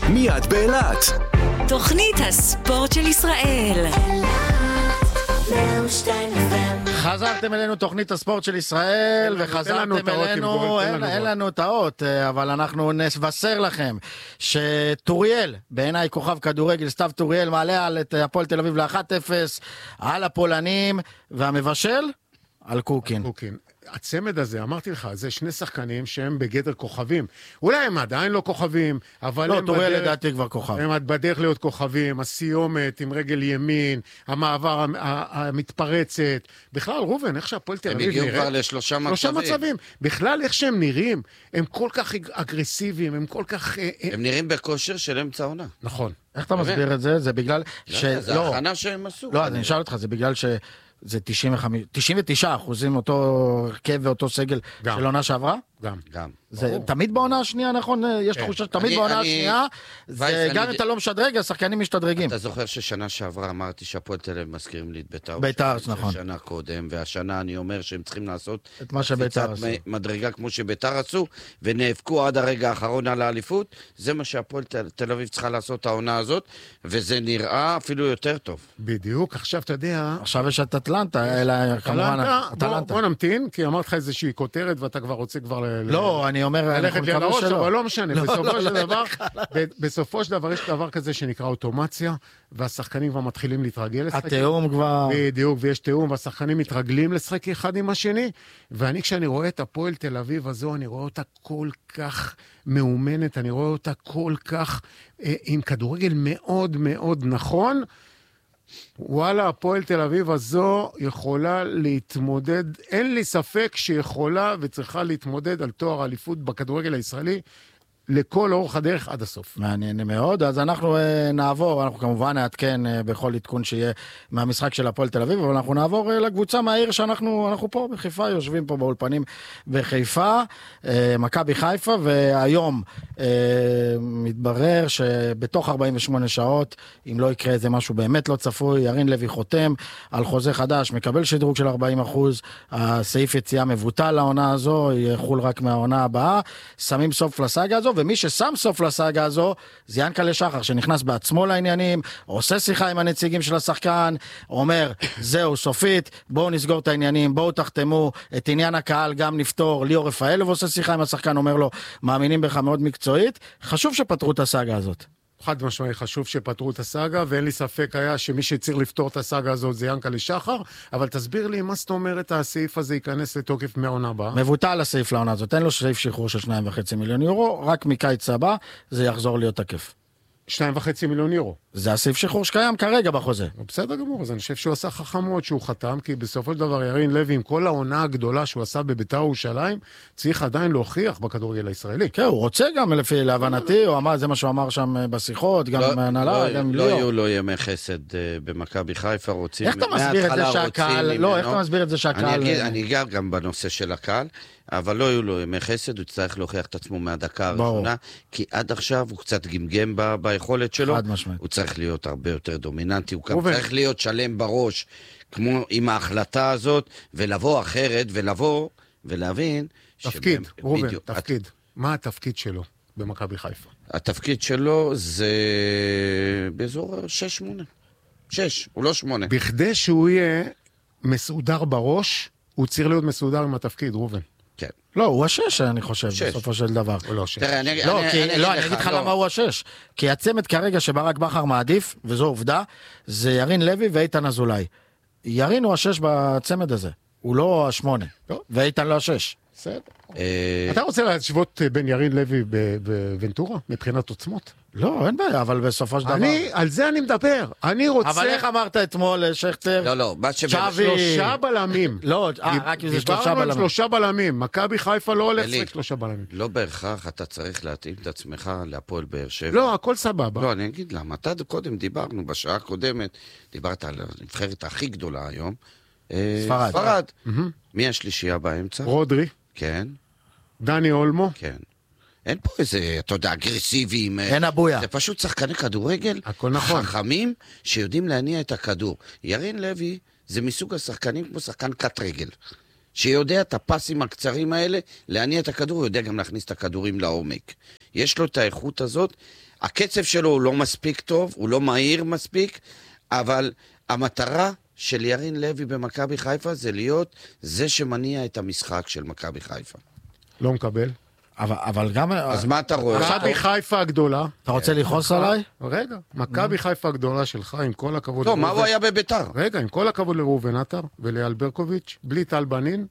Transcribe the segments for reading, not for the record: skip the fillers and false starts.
מיד באילת. תוכנית הספורט של ישראל. חזרתם אלינו תוכנית הספורט של ישראל, וחזרתם אלינו, אין לנו טעות, אבל אנחנו נבשר לכם שטוריאל, בעיניי כוכב כדורגל, סתיו טוריאל, מעלה על את הפועל תל אביב ל-1-0 על הפולנים, והמבשל על קוקין. הצמד הזה, אמרתי לך, זה שני שחקנים שהם בגדר כוכבים. אולי הם עדיין לא כוכבים, אבל לא, הם טוריאל לדעתי כבר כוכב. הם בדרך להיות כוכבים, הסיומת עם רגל ימין, המעבר המתפרצת. בכלל, רובן, איך שהפועל תל אביב נראה? הם הגיעו כבר לשלושה מצבים. שלושה מצבים. בכלל, איך שהם נראים, הם כל כך אגרסיביים, הם כל כך... הם נראים בכושר של אמצע עונה. נכון. איך אתה מסביר את זה? זה בגלל זה ההכנה שהם עשו. לא, אני אשאל אותך, זה בגלל ש... זה 99% אותו הרכב ואותו סגל של עונה שעברה? גם. זה תמיד בעונה השנייה, נכון? יש תחושה שתמיד בעונה השנייה, גם אם אתה לא משדרג, השחקנים משתדרגים. אתה זוכר ששנה שעברה אמרתי שהפועל תל אביב מזכירים לי את בית"ר. בית"ר, נכון. שנה קודם, והשנה אני אומר שהם צריכים לעשות את מה שבית"ר עשו. מדרגה כמו שבית"ר עשו, ונאבקו עד הרגע האחרון על האליפות. זה מה שהפועל תל אביב צריכה לעשות העונה הזאת, וזה נראה אפילו יותר טוב. בדיוק, עכשיו אתה יודע... עכשיו יש את אטלנטה, אלא כמובן אטלנטה. בוא נמתין, כי אמרת לך איזושהי כותרת, ואתה כבר רוצה לא, אני אומר, ללכת לי על הראש, אבל לא משנה. בסופו של דבר יש דבר כזה שנקרא אוטומציה, והשחקנים כבר מתחילים להתרגל לשחק. התיאום כבר... בדיוק, ויש תיאום, והשחקנים מתרגלים לשחק אחד עם השני, ואני כשאני רואה את הפועל תל אביב הזו, אני רואה אותה כל כך מאומנת, אני רואה אותה כל כך עם כדורגל מאוד מאוד נכון, וואלה, הפועל תל אביב הזו יכולה להתמודד, אין לי ספק שיכולה וצריכה להתמודד על תואר אליפות בכדורגל הישראלי, לכל אורך הדרך עד הסוף. מעניין מאוד, אז אנחנו נעבור, אנחנו כמובן נעדכן בכל עדכון שיהיה מהמשחק של הפועל תל אביב, אבל אנחנו נעבור לקבוצה מהעיר שאנחנו פה בחיפה, יושבים פה באולפנים בחיפה, מכבי חיפה, והיום מתברר שבתוך 48 שעות, אם לא יקרה איזה משהו באמת לא צפוי, ירין לוי חותם על חוזה חדש, מקבל שדרוג של 40%, הסעיף יציאה מבוטל לעונה הזו, יחול רק מהעונה הבאה, שמים סוף לסאגה הזו, ומי ששם סוף לסאגה הזו, זה ינקלה שחר, שנכנס בעצמו לעניינים, עושה שיחה עם הנציגים של השחקן, אומר, זהו, סופית, בואו נסגור את העניינים, בואו תחתמו, את עניין הקהל גם נפתור, ליאור רפאלוב עושה שיחה עם השחקן, אומר לו, מאמינים בך מאוד מקצועית, חשוב שפתרו את הסאגה הזאת. חד משמעי, חשוב שפתרו את הסאגה, ואין לי ספק היה שמי שצריך לפתור את הסאגה הזאת זה ינקלה שחר, אבל תסביר לי מה זאת אומרת הסעיף הזה ייכנס לתוקף מהעונה הבאה. מבוטל הסעיף לעונה הזאת, אין לו סעיף שחרור של 2.5 מיליון יורו, רק מקיץ הבא זה יחזור להיות תקף. 2.5 מיליון יורו. זה הסעיף שחרור שקיים כרגע בחוזה. בסדר גמור, אז אני חושב שהוא עשה חכם מאוד שהוא חתם, כי בסופו של דבר ירין לוי עם כל העונה הגדולה שהוא עשה בבית"ר ירושלים, צריך עדיין להוכיח בכדורגל הישראלי. כן, הוא רוצה גם לפי להבנתי, הוא אמר, זה מה שהוא אמר שם בשיחות, גם מהנהלה, גם לא יהיו לו ימי חסד במכבי חיפה, רוצים... איך אתה מסביר את זה שהקהל... לא, איך אתה מסביר את זה שהקהל... אני אגע גם בנושא של הקהל, אבל לא יהיו לו ימי חסד, הוא צריך להוכיח את עצמו מהדקה הראשונה, כי עד עכשיו הוא קצת גמגם ביכולת שלו, הוא צריך להיות הרבה יותר דומיננטי, הוא גם צריך להיות שלם בראש, כמו עם ההחלטה הזאת, ולבוא אחרת, ולבוא ולהבין... תפקיד, רובן, תפקיד. מה התפקיד שלו במכבי חיפה? התפקיד שלו זה באזור 6-8. 6, הוא לא 8. בכדי שהוא יהיה מסודר בראש, הוא צריך להיות מסודר עם התפקיד, רובן. כן. לא, הוא השש, אני חושב, בסופו של דבר. הוא לא שש. תראה, אני אגיד לך למה הוא השש. כי הצמד כרגע שברק בכר מעדיף, וזו עובדה, זה ירין לוי ואיתן אזולאי. ירין הוא השש בצמד הזה. הוא לא השמונה. ואיתן לא השש. בסדר. אתה רוצה להשוות בין ירין לוי בוונטורה, מבחינת עוצמות? לא, אין בעיה, אבל בסופו של דבר... על זה אני מדבר. אני רוצה... אבל איך אמרת אתמול, שכטר? לא, שלושה בלמים. לא, רק אם זה 3 בלמים. דיברנו על 3 בלמים. מכבי חיפה לא הולך לשחק 3 בלמים. לא בהכרח, אתה צריך להתאים את עצמך להפועל באר שבע. לא, הכל סבבה. לא, אני אגיד למה. אתה קודם דיברנו, בשעה הקודמת, דיברת על הנבחרת הכי גדולה היום. ספרד. מי השלישייה באמצע? רודרי. כן. דני אולמו. כן. אין פה איזה, אתה יודע, אגרסיביים. אין אבויה. זה פשוט שחקני כדורגל. הכל נכון. חכמים שיודעים להניע את הכדור. ירין לוי זה מסוג השחקנים כמו שחקן קט רגל. שיודע את הפסים הקצרים האלה, להניע את הכדור, הוא יודע גם להכניס את הכדורים לעומק. יש לו את האיכות הזאת, הקצב שלו הוא לא מספיק טוב, הוא לא מהיר מספיק, אבל המטרה של ירין לוי במכבי חיפה זה להיות זה שמניע את המשחק של מכבי חיפה. לא מקבל. אבל גם... אז מה אתה רואה? מכבי חיפה הגדולה. אתה רוצה לכעוס עליי? רגע, מכבי חיפה הגדולה שלך, עם כל הכבוד... לא, מה הוא היה בביתר? רגע, עם כל הכבוד לראובן עטר ולאייל ברקוביץ', בלי טל בנין,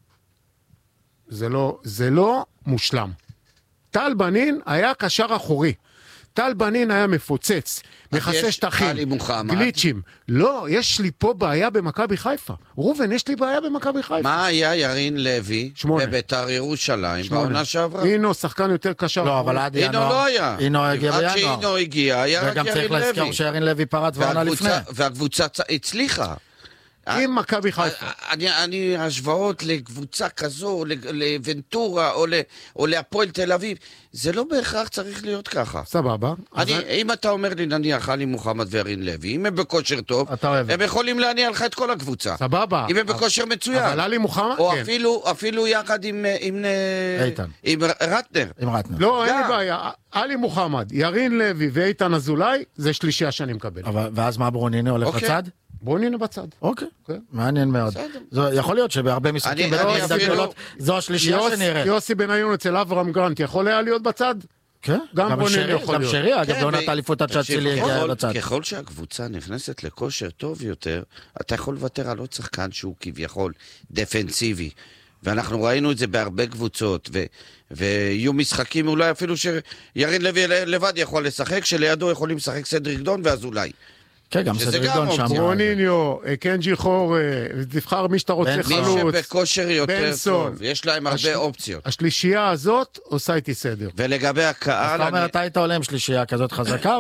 זה לא מושלם. טל בנין היה קשר אחורי. טל בנין היה מפוצץ, מכסה שטחים, גליצ'ים. לא, יש לי פה בעיה במכבי חיפה. ראובן, יש לי בעיה במכבי חיפה. מה היה ירין לוי בביתר ירושלים בעונה שעברה? אינו שחקן יותר קשר. לא, אבל עד ינואר. אינו לא היה. אינו הגיע בינואר. עד שאינו הגיע, היה רק ירין לוי. וגם צריך להזכיר שירין לוי פרץ ועונה לפני. והקבוצה הצליחה. עם מכבי חיפה. אני השוואות לקבוצה כזו, לוונטורה או להפועל תל אביב, זה לא בהכרח צריך להיות ככה. סבבה. אם אתה אומר לי נניח עלי מוחמד וירין לוי, אם הם בכושר טוב, הם יכולים להניע לך את כל הקבוצה. סבבה. אם הם בכושר מצוין. אבל עלי מוחמד, או אפילו יחד עם איתן. עם רטנר. לא, אין לי בעיה. עלי מוחמד, ירין לוי ואיתן אזולאי, זה שלישייה שאני מקבל. ואז מה ברוניני הולך לצד? ברוניני בצד. אוקיי, מעניין מאוד. יכול להיות שבהרבה משחקים זו השלישייה שנראה. יוסי בניון אצל אברהם גרנט יכול היה להיות בצד? כן, גם ברוניני יכול להיות. גם שרי, אגב, בעונת האליפות הצד שלי הגיע לצד. ככל שהקבוצה נכנסת לכושר טוב יותר, אתה יכול לוותר על עוד שחקן שהוא כביכול דפנסיבי. ואנחנו ראינו את זה בהרבה קבוצות, ויהיו משחקים אולי אפילו שירין לוי לבד יכול לשחק, שלידו יכולים לשחק סדריק דון ואז אולי. כן, גם סדריק דון שם. רוניניו, קנג'י חור, תבחר מי שאתה רוצה חלוץ. מי שבכושר יותר טוב, יש להם הרבה אופציות. השלישייה הזאת עושה איתי סדר. ולגבי הקהל... זאת אומרת, היית עולה עם שלישייה כזאת חזקה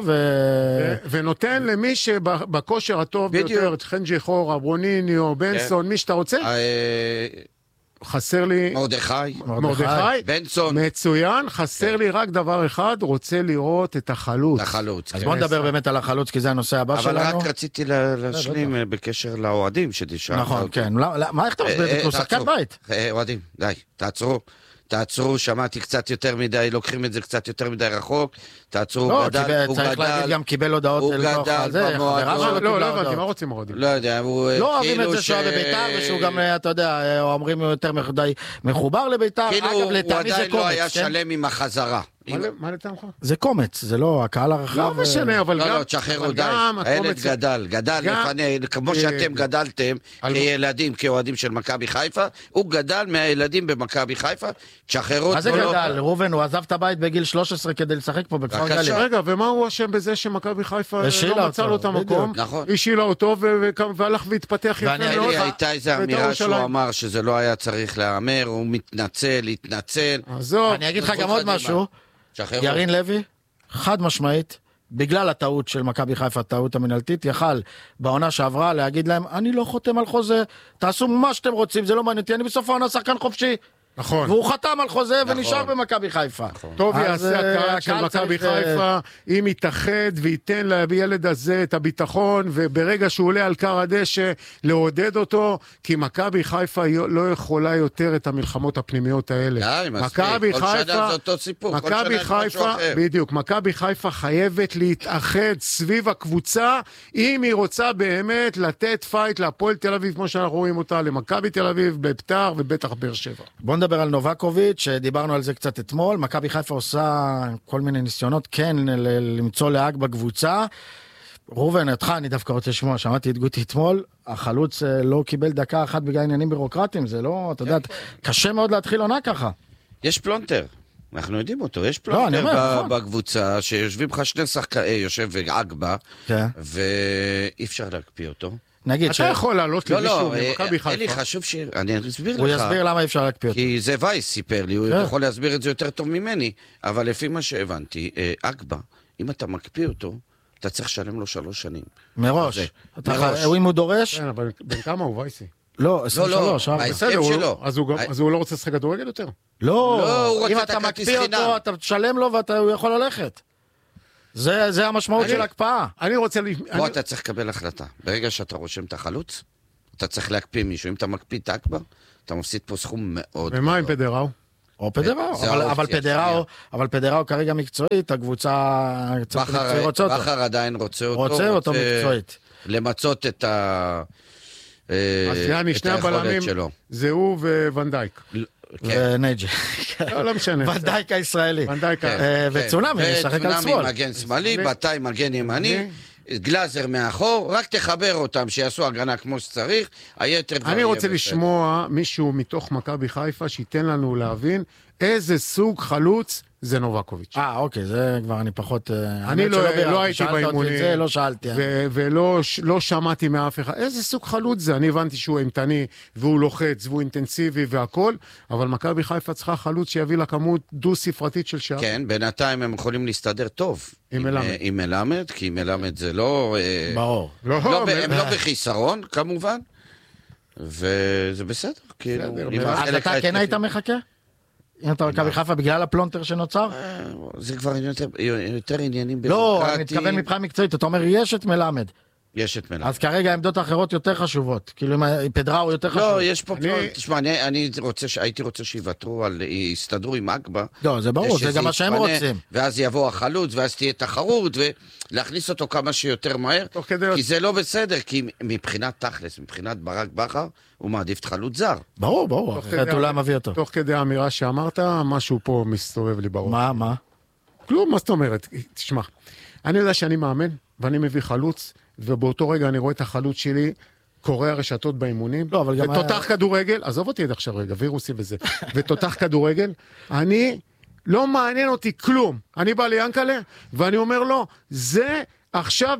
ונותן למי שבכושר הטוב ביותר, קנג'י חור, רוניניו, בנסון, מי שאתה רוצה. חסר לי... מרדכי, בנסון. מצוין, חסר לי רק דבר אחד, רוצה לראות את החלוץ. אז בוא נדבר באמת על החלוץ, כי זה הנושא הבא שלנו. אבל רק רציתי להשלים בקשר לאוהדים שתשאל. נכון, כן. מה איך אתה מסביר? הוא שחקן בית. אוהדים, די, תעצרו, שמעתי קצת יותר מדי, לוקחים את זה קצת יותר מדי רחוק, תעצרו, הוא גדל, צריך להגיד גם קיבל הודעות לתוך הזה, לא הבנתי, מה רוצים אוהדים? לא יודע, לא אוהבים את זה שהוא היה בביתר, ושהוא גם, אתה יודע, אומרים יותר מחובר לביתר, אגב, לטעמי זה קומץ. כאילו הוא עדיין לא היה שלם עם החזרה. מה לטעמך? זה קומץ, זה לא הקהל הרחב. לא משנה, אבל גם... לא, תשחררו די. הילד גדל לפני, כמו שאתם גדלתם כילדים, כאוהדים של מכבי חיפה, הוא גדל מהילדים במכבי חיפה, תשחררו... מה זה גדל? ראובן, הוא עזב את הבית בגיל 13 כדי לשחק פה בכפר גלים. רגע, ומה הוא אשם בזה שמכבי חיפה לא מצא לו את המקום? השאילה אותו והלך והתפתח יפה מאוד. הייתה איזו אמירה שהוא אמר שזה לא היה צריך להאמר, הוא מתנצל, התנצל. אני אגיד לך גם עוד משהו. ירין לוי, חד משמעית, בגלל הטעות של מכבי חיפה, הטעות המנהלתית, יכל בעונה שעברה להגיד להם, אני לא חותם על חוזה, תעשו מה שאתם רוצים, זה לא מעניין אותי, אני בסוף העונה שחקן חופשי. נכון. והוא חתם על חוזה ונשאר במכבי חיפה. טוב יעשה הקהל של מכבי חיפה, אם יתאחד וייתן לילד הזה את הביטחון, וברגע שהוא עולה על קר הדשא, לעודד אותו, כי מכבי חיפה לא יכולה יותר את המלחמות הפנימיות האלה. מכבי חיפה, בדיוק, מכבי חיפה חייבת להתאחד סביב הקבוצה, אם היא רוצה באמת לתת פייט להפועל תל אביב, כמו שאנחנו רואים אותה, למכבי תל אביב, בביתר ובטח באר שבע. בוא נדבר על נובקוביץ', דיברנו על זה קצת אתמול, מכבי חיפה עושה כל מיני ניסיונות, כן, למצוא להג בקבוצה. ראובן, אותך אני דווקא רוצה לשמוע, שמעתי את גוטי אתמול, החלוץ לא קיבל דקה אחת בגלל עניינים בירוקרטיים, זה לא, אתה יודע, קשה מאוד להתחיל עונה ככה. יש פלונטר, אנחנו יודעים אותו, יש פלונטר בקבוצה, שיושבים לך שני שחקנים, יושב אגבה, ואי אפשר להקפיא אותו. אתה יכול לעלות למישהו ממכבי חיפה. אלי, חשוב אני אסביר לך. הוא יסביר למה אפשר להקפיא אותו. כי זה וייס סיפר לי, הוא יכול להסביר את זה יותר טוב ממני, אבל לפי מה שהבנתי, אגבה, אם אתה מקפיא אותו, אתה צריך לשלם לו 3 שנים. מראש. אם הוא דורש... כן, אבל בין כמה הוא וייסי? לא, 23. בהסכם שלו. אז הוא לא רוצה לשחק כדורגל יותר? לא, אם אתה מקפיא אותו, אתה תשלם לו והוא יכול ללכת. זה המשמעות של הקפאה. אני רוצה... פה אתה צריך לקבל החלטה. ברגע שאתה רושם את החלוץ, אתה צריך להקפיא מישהו. אם אתה מקפיא את אקבר, אתה מפסיד פה סכום מאוד. ומה עם פדראו? או פדראו, אבל פדראו כרגע מקצועית, הקבוצה רוצה אותו. בכר עדיין רוצה אותו. רוצה אותו מקצועית. למצות את שני הבלמים זה הוא וונדייק. ונייג'י. לא משנה. ונדייק הישראלי. וצונאמי, משחק על שמאל. מגן שמאלי, בתאי מגן ימני. גלאזר מאחור, רק תחבר אותם שיעשו הגנה כמו שצריך, היתר כבר יהיה. אני רוצה לשמוע מישהו מתוך מכבי חיפה שייתן לנו להבין איזה סוג חלוץ זה נובקוביץ'. אוקיי, זה כבר אני פחות... אני לא הייתי באימונים. לא שאלתי. ולא שמעתי מאף אחד. איזה סוג חלוץ זה? אני הבנתי שהוא אימתני, והוא לוחץ, והוא אינטנסיבי והכל, אבל מכבי חיפה צריכה חלוץ שיביא לה כמות דו-ספרתית של שער. כן, בינתיים הם יכולים להסתדר טוב. עם מלמד, כי מלמד זה לא... ברור. הם לא בחיסרון, כמובן, וזה בסדר. אז אתה כן היית מחכה? אם אתה מכבי חיפה בגלל הפלונטר שנוצר? זה כבר יותר עניינים בירוקרטיים. לא, אני מתכוון מבחינה מקצועית, אתה אומר יש את מלמד. יש את מלמד. אז כרגע העמדות האחרות יותר חשובות, כאילו פדראו יותר חשוב. לא, יש פה... תשמע, הייתי רוצה שיוותרו על... יסתדרו עם אקבה. לא, זה ברור, זה גם מה שהם רוצים. ואז יבוא החלוץ, ואז תהיה תחרות, ולהכניס אותו כמה שיותר מהר, כי זה לא בסדר, כי מבחינת תכלס, מבחינת ברק בכר, הוא מעדיף את חלוץ זר. ברור, אחרת הוא לא מביא אותו. תוך כדי האמירה שאמרת, משהו פה מסתובב לי בראש. מה? כלום, מה זאת אומרת? תשמע, אני יודע שאני מאמן, ואני מביא חלוץ, ובאותו רגע אני רואה את החלוץ שלי, קורא הרשתות באימונים, ותותח כדורגל, עזוב אותי עד עכשיו רגע, וירוסי וזה, ותותח כדורגל, אני, לא מעניין אותי כלום, אני בא ליאנקלה, ואני אומר לו, זה עכשיו,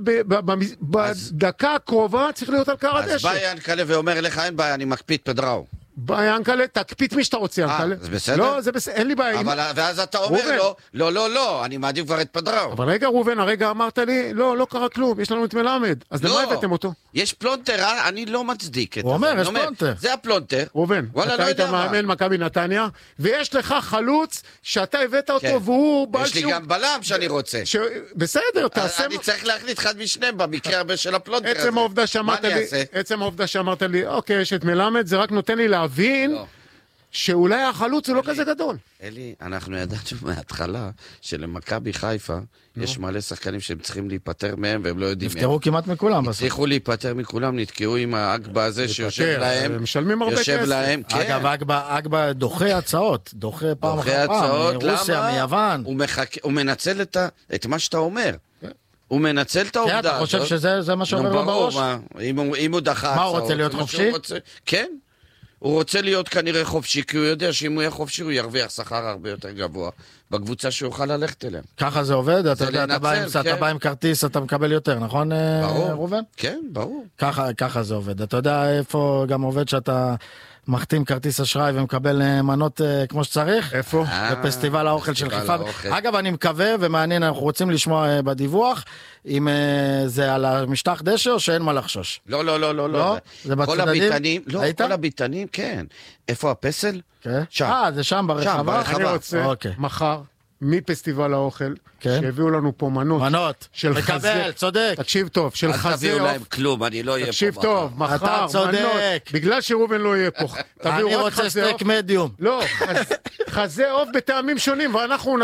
בדקה הקרובה, צריך להיות על קר הדשא. אז בא יאנקלה ואומר לך, אין בעיה, אני מקפיא את פדראו. בא יאנקלה, תקפית מי שאתה רוצה, יאנקלה. זה בסדר? לא, זה בסדר, אין לי בעיה. ואז אתה אומר לו, לא, אני מעדיף כבר את פדראו. אבל רגע, רובן, הרגע אמרת לי, לא קרה כלום, יש לנו את מלמד. אז למה הבאתם אותו? יש פלונטר, אני לא מצדיק את זה. הוא אומר, יש פלונטר. זה הפלונטר. רובן, אתה היית מאמן מכבי נתניה, ויש לך חלוץ שאתה הבאת אותו, והוא... יש לי גם בלם שאני רוצה. בסדר, תעשה... אני צריך להחליט אחד משניהם במקרה הרבה של הפלונטר הזה. עצם העובדה שאמרת לי, אוקיי, יש את מלמד, זה רק נותן לי להבין שאולי החלוץ הוא לא כזה גדול. אלי, אנחנו ידענו מההתחלה שלמכבי חיפה יש מלא שחקנים שהם צריכים להיפטר מהם והם לא יודעים. נפטרו כמעט מכולם. הצליחו להיפטר מכולם, נתקעו עם האגבה הזה שיושב להם. משלמים הרבה כסף. אגב, אגבה דוחה הצעות. דוחה פעם אחר פעם. מרוסיה, מיוון. הוא מנצל את מה שאתה אומר. הוא מנצל את העובדה. אתה חושב שזה מה שאומר לו בראש? אם הוא דחה... מה, הוא רוצה להיות חופשי? כן. הוא רוצה להיות כנראה חופשי, כי הוא יודע שאם הוא יהיה חופשי, הוא ירוויח שכר הרבה יותר גבוה בקבוצה שהוא יוכל ללכת אליה. ככה זה עובד? אתה יודע, אתה בא עם כרטיס, אתה מקבל יותר, נכון, רובן? כן, ברור. ככה זה עובד. אתה יודע איפה גם עובד שאתה מחתים כרטיס אשראי ומקבל מנות כמו שצריך? איפה? בפסטיבל האוכל של חיפה. אגב, אני מקווה ומעניין, אנחנו רוצים לשמוע בדיווח, אם זה על המשטח דשא או שאין מה לחשוש. לא. זה בצדדים? כל הביטנים, כן. איפה הפסל? שם. זה שם ברחבה? אני רוצה מחר מפסטיבל האוכל, שהביאו לנו פה מנות של חזה. מקבל, צודק. תקשיב טוב, של חזה. אל תביאו להם כלום, אני לא אהיה פה. תקשיב טוב, מחר, מנות. בגלל שרובן לא יהיה פה. אני רוצה סטייק מדיום. לא, חזה עוף בטעמים שונים, ואנחנו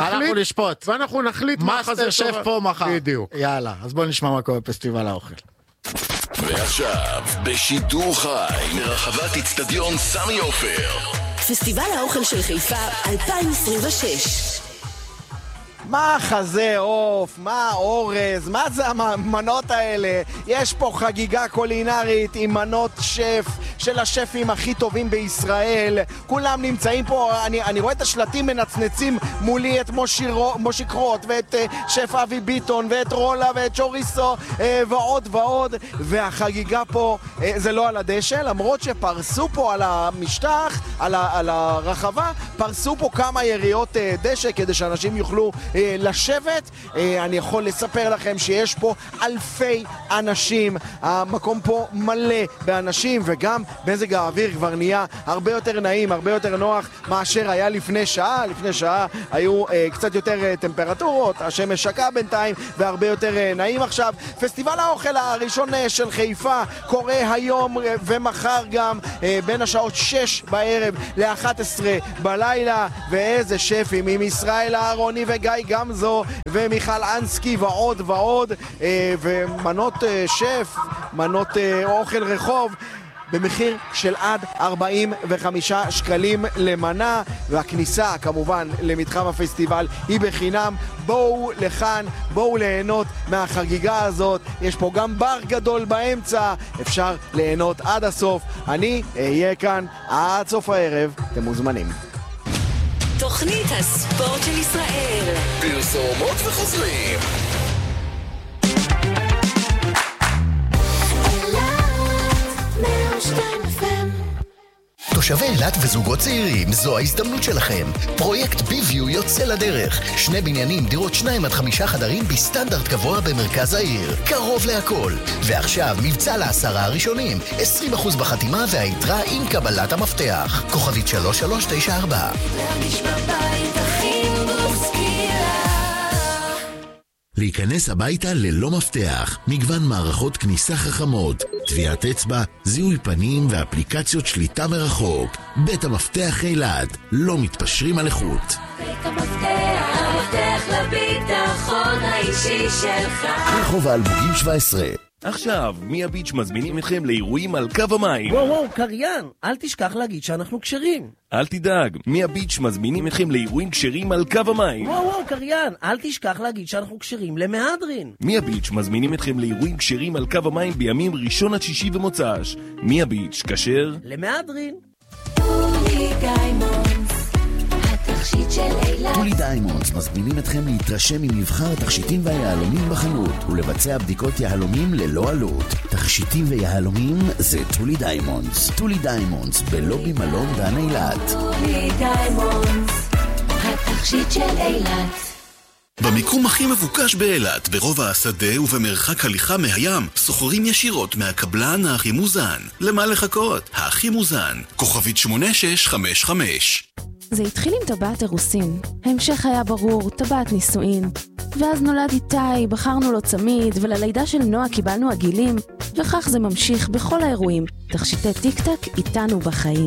נחליט מה חזה שף פה מחר. בדיוק. יאללה, אז בואו נשמע מה קורה בפסטיבל האוכל. ועכשיו, בשידור חי, מרחבת אצטדיון סמי עופר. פסטיבל האוכל של חיפה 2026. מה חזה עוף, מה אורז, מה זה המנות האלה? יש פה חגיגה קולינרית עם מנות שף של השפים הכי טובים בישראל. כולם נמצאים פה, אני רואה את השלטים מנצנצים מולי, את מושי קרוט ואת שף אבי ביטון ואת רולה ואת שוריסו ועוד ועוד, והחגיגה פה זה לא על הדשא, למרות שפרסו פה על המשטח, על הרחבה, פרסו פה כמה יריות דשא כדי שאנשים יוכלו לשבת. אני יכול לספר לכם שיש פה אלפי אנשים, המקום פה מלא באנשים, וגם מזג האוויר כבר נהיה הרבה יותר נעים, הרבה יותר נוח מאשר היה לפני שעה. לפני שעה היו קצת יותר טמפרטורות, השמש שקעה בינתיים והרבה יותר נעים עכשיו. פסטיבל האוכל הראשון של חיפה קורה היום ומחר גם בין השעות 6 בערב ל-11 בלילה, ואיזה שפים עם ישראל אהרוני וגיא גמזו ומיכל אנסקי ועוד ועוד, ומנות שף, מנות אוכל רחוב במחיר של עד 45 שקלים למנה, והכניסה כמובן למתחם הפסטיבל היא בחינם. בואו לכאן, בואו ליהנות מהחגיגה הזאת. יש פה גם בר גדול באמצע, אפשר ליהנות עד הסוף. אני אהיה כאן עד סוף הערב, אתם מוזמנים. תוכנית הספורט של ישראל, פרסומות וחוזרים. תושבי אילת וזוגות צעירים, זו ההזדמנות שלכם. פרויקט ביוויו יוצא לדרך. 2 בניינים, דירות 2 עד 5 חדרים בסטנדרט גבוה במרכז העיר. קרוב להכל. ועכשיו מבצע ל10 הראשונים. 20% בחתימה והיתרה עם קבלת המפתח. כוכבית 3394. להרגיש בבית הכי מוסקילה. להיכנס הביתה ללא מפתח, מגוון מערכות כניסה חכמות, טביעת אצבע, זיהוי פנים ואפליקציות שליטה מרחוק. בית המפתח אילת, לא מתפשרים על איכות. בית המפתח, המפתח לביטחון האישי שלך. רחוב האלמוגים 17. עכשיו, מי הביץ' מזמינים אתכם לאירועים על קו המים. וואו, קריין, אל תשכח להגיד שאנחנו קשרים. אל תדאג, מי הביץ' מזמינים אתכם לאירועים קשרים על קו המים. וואו, קריין, אל תשכח להגיד שאנחנו קשרים למהדרין. מי הביץ' מזמינים אתכם לאירועים קשרים על קו המים בימים ראשון עד שישי ומוצ"ש. מי הביץ' כשר? למהדרין. טולי דיימונדס מזמינים אתכם להתרשם ממבחר תכשיטים והיהלומים בחנות ולבצע בדיקות יהלומים ללא עלות. תכשיטים ויהלומים זה טולי דיימונדס. טולי דיימונדס בלובי מלון דן אילת. טולי דיימונדס, התכשיט של אילת. במיקום הכי מבוקש באילת, ברובע השדה ובמרחק הליכה מהים, סוחרים ישירות מהקבלן הכי מוזן. למה לחכות? הכי מוזן. כוכבית 8655. זה התחיל עם טבעת אירוסין. ההמשך היה ברור, טבעת נישואין. ואז נולד איתי, בחרנו לו צמיד, וללידה של נועה קיבלנו עגילים, וכך זה ממשיך בכל האירועים. תכשיטי טיק טק איתנו בחיים.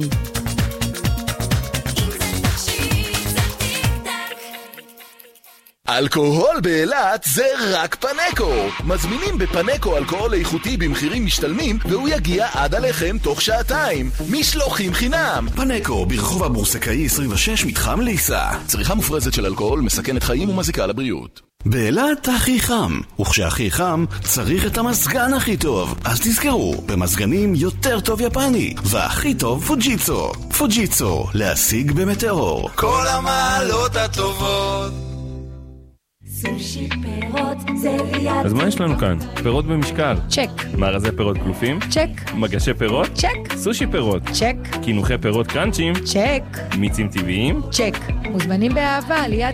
אלכוהול באילת זה רק פנקו. מזמינים בפנקו אלכוהול איכותי במחירים משתלמים, והוא יגיע עד עליכם תוך שעתיים. משלוחים חינם. פנקו ברחוב הבורסקאי 26 מתחם ליסה. צריכה מופרזת של אלכוהול מסכנת חיים ומזיקה לבריאות. באילת הכי חם, וכשהכי חם צריך את המזגן הכי טוב. אז תזכרו, במזגנים יותר טוב יפני, והכי טוב פוג'יצו. פוג'יצו, להשיג במטאור. כל המעלות הטובות. סושי פירות זה ליד. אז מה יש לנו כאן? פירות במשקל. צ'ק. מארזי פירות קלופים. צ'ק. מגשי פירות. צ'ק. סושי פירות. צ'ק. קינוחי פירות קראנצ'ים. צ'ק. מיצים טבעיים. צ'ק. מוזמנים באהבה ליד